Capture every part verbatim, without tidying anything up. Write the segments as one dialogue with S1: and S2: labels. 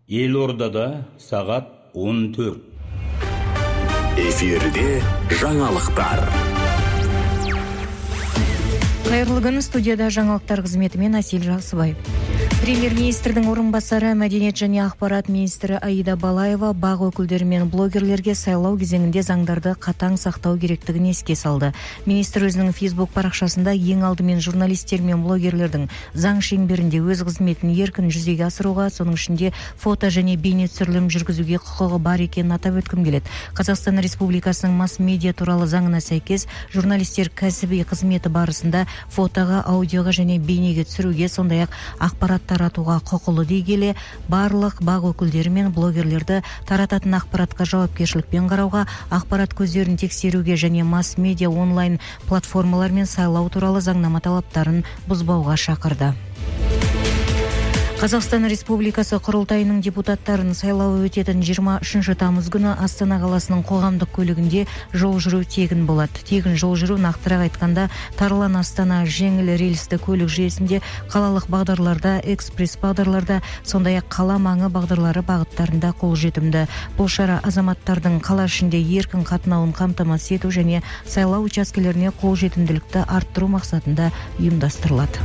S1: Елордада сағат он төрт.
S2: Эфирде жаңалықтар.
S3: Қайырлы күн, студияда жаңалықтар қызметімен Асел Жақсыбай. Премьер-министрдің орынбасары, мәдениет және ақпарат министрі Аида Балаева бақ өкілдері мен блогерлерге сайлау кезеңінде заңдарды қатаң сақтау керектігін еске салды. Министр өзінің Facebook парақшасында ең алдымен журналистер мен блогерлердің заң шеңберінде өз қызметін еркін жүзеге асыруға, соның ішінде фото және бейне түсірілім жүргізуге құқығы бар екенін атап өткім келеді. Қазақстан Республикасының масс-медиа туралы заңына сәйкес, журналистер кәсіби қызметі барысында фотоға, аудиоға және бейнеге түсіруге, сондай-ақ ақпарат таратуға құқылы дей келе, барлық бақ өкілдері мен блогерлерді тарататын ақпаратқа жауапкершілікпен қарауға, ақпарат көздерін тексеруге және масс-медиа онлайн платформалар мен сайлау туралы заңнама талаптарын бұзбауға шақырды. Қазақстан Республикасы құрылтайының депутаттарын сайлауы өтетін жиырма үшінші тамыз күні Астана қаласының қоғамдық көлігінде жол жүру тегін болады. Тегін жол жүру, нақтырақ айтқанда, Тарлан Астана жеңіл рельсті көлік жүйесінде, қалалық бағдарларда, экспресс бағдарларда, сондай-ақ қала маңы бағдарлары бағыттарында қолжетімді. Бұл шара азаматтардың қала ішінде еркін қатынауын қамтамасыз ету және сайлау учаскелеріне қолжетімділікті арттыру мақсатында ұйымдастырылады.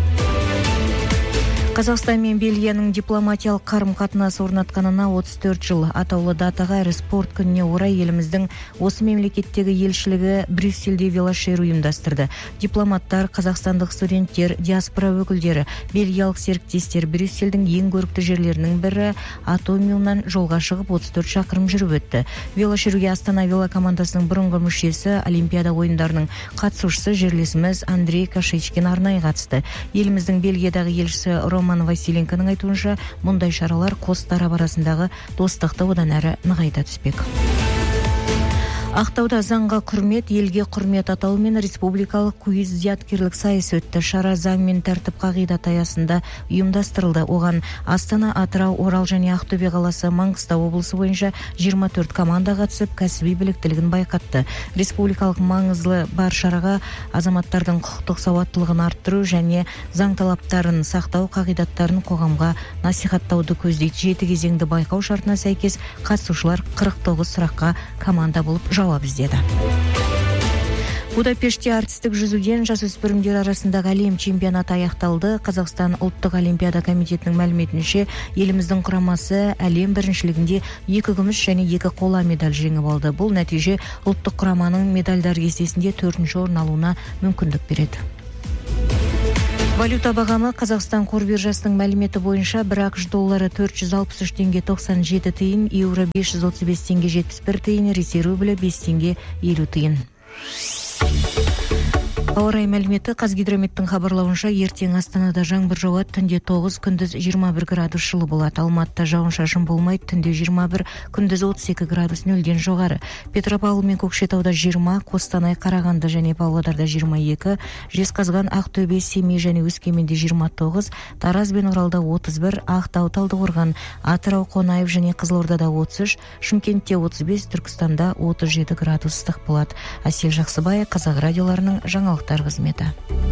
S3: Қазақстан мен Бельгияның дипломатиялық қарым-қатынас орнатқанына отыз төрт жыл. Атаулы датаға ірі спорт күніне орай еліміздің осы мемлекеттегі елшілігі Брюссельде велошеру ұйымдастырды. Дипломаттар, қазақстандық студенттер, диаспора өкілдері, бельгиялық серіктестер Брюссельдің ең көрікті жерлерінің бірі Атомиумнан жолға шығып отыз төрт шақырым жүріп өтті. Велошеруге Астана велокомандасының бұрынғы мүшесі, Олимпиада ойындарының қатысушысы жерлесіміз Андрей Кашечкин арнайы қатысты. Еліміздің Бельгиядағы елшісі Роман Василенконың айтуынша, мұндай шаралар қос тарап арасындағы достықты одан әрі нығайта түспек. Ақтауда заңға құрмет, елге құрмет атауымен республикалық куиз зияткерлік сайыс өтті. Шара заң мен тәртіп қағидат аясында ұйымдастырылды. Оған Астана, Атырау, Орал және Ақтөбе қаласы, Маңғыстау облысы бойынша жиырма төрт команда қатысып, кәсіби біліктілігін байқатты. Республикалық маңызлы бар шараға азаматтардың құқықтық сауаттылығын арттыру және заң талаптарын сақтау қағидаттарын қоғамға насихаттауды көздейді. Жеті кезеңді байқау шартына сәйкес қатысушылар қырық тоғыз сұраққа команда болып жауап іздеді. Будапештте артистік жүзуден жасөспірімдер арасындағы әлем чемпионаты аяқталды. Қазақстан ұлттық олимпиада комитетінің мәліметінше, еліміздің құрамасы әлем біріншілігінде екі күміс және екі қола медаль жеңіп алды. Бұл нәтиже ұлттық құраманың медальдар кестесінде төртінші орын алуына мүмкіндік береді. Валюта бағамы Қазақстан қор биржасының мәліметі бойынша бір ақш доллары төрт жүз алпыс үш теңге тоқсан жеті тиын, еуро бес жүз отыз бес теңге жетпіс бір тиын, ресей рублі бес теңге елу тиын. Ауа райы мәліметі. Қазгидрометтің хабарлауынша, ертең Астанада жаңбыр жауады, түнде тоғыз, күндіз жиырма бір градус жылы болады. Алматыда жауын-шашын болмайды, түнде жиырма бір, күндіз отыз екі градус нөлден жоғары. Петропавл мен Көкшетауда жиырма, Қостанай, Қарағанды және Павлодарда жиырма екі, Жезқазған, Ақтөбе, Семей және Өскеменде жиырма тоғыз, Тараз бен Оралда отыз бір, Ақтау, Талдықорған, Атырау, Қонаев және Қызылордада отыз үш, Шымкентте отыз бес, Түркістанда отыз жеті градус ыстық болады. Асел Жақсыбай, Қазақ радиоларының жаңалықтар қызметі.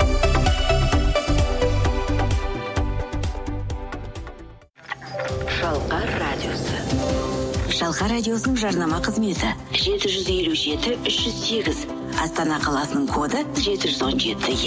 S4: Шалқар радиосы. Шалқар радиосының жарнама қызметі жеті жүз елу жеті үш жүз сегіз. Астана қаласының коды жеті жүз он жеті.